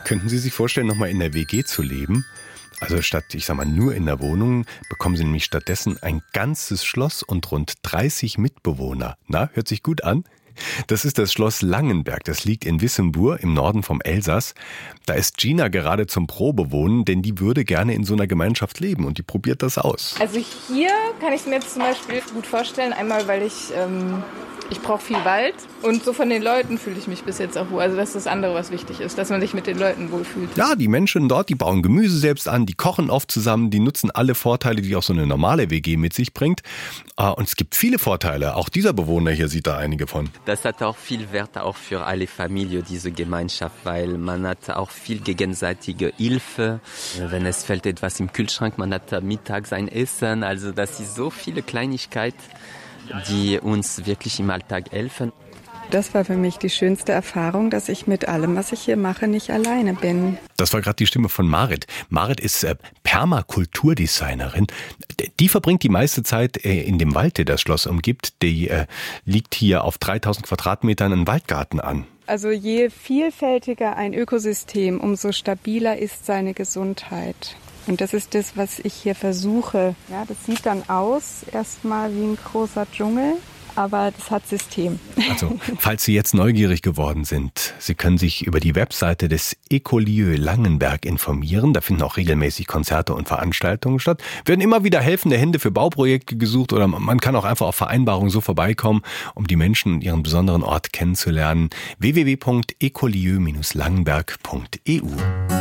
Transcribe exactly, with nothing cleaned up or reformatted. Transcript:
Könnten Sie sich vorstellen, nochmal in der W G zu leben? Also statt, ich sag mal, nur in der Wohnung, bekommen Sie nämlich stattdessen ein ganzes Schloss und rund dreißig Mitbewohner. Na, hört sich gut an? Das ist das Schloss Langenberg. Das liegt in Wissembourg im Norden vom Elsass. Da ist Gina gerade zum Probewohnen, denn die würde gerne in so einer Gemeinschaft leben und die probiert das aus. Also hier kann ich es mir jetzt zum Beispiel gut vorstellen. Einmal, weil ich, ähm, ich brauche viel Wald und so von den Leuten fühle ich mich bis jetzt auch wohl. Also das ist das andere, was wichtig ist, dass man sich mit den Leuten wohlfühlt. Ja, die Menschen dort, die bauen Gemüse selbst an, die kochen oft zusammen, die nutzen alle Vorteile, die auch so eine normale W G mit sich bringt. Und es gibt viele Vorteile. Auch dieser Bewohner hier sieht da einige von. Das hat auch viel Wert auch für alle Familien, diese Gemeinschaft, weil man hat auch viel gegenseitige Hilfe. Wenn es fällt etwas im Kühlschrank, man hat mittags ein Essen. Also das sind so viele Kleinigkeiten, die uns wirklich im Alltag helfen. Das war für mich die schönste Erfahrung, dass ich mit allem, was ich hier mache, nicht alleine bin. Das war gerade die Stimme von Marit. Marit ist äh, Permakulturdesignerin. Die verbringt die meiste Zeit äh, in dem Wald, der das Schloss umgibt. Die äh, liegt hier auf dreitausend Quadratmetern einen Waldgarten an. Also je vielfältiger ein Ökosystem, umso stabiler ist seine Gesundheit. Und das ist das, was ich hier versuche. Ja, das sieht dann aus, erstmal wie ein großer Dschungel. Aber das hat System. Also, falls Sie jetzt neugierig geworden sind, Sie können sich über die Webseite des Ecolieu Langenberg informieren. Da finden auch regelmäßig Konzerte und Veranstaltungen statt. Werden immer wieder helfende Hände für Bauprojekte gesucht oder man kann auch einfach auf Vereinbarungen so vorbeikommen, um die Menschen und ihren besonderen Ort kennenzulernen. w w w punkt ecolieu Langenberg punkt e u